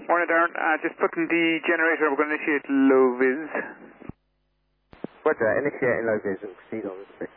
Morning, Darren. Just putting the generator, we're going to initiate low vis. Roger, initiating low vis and proceed on the 6.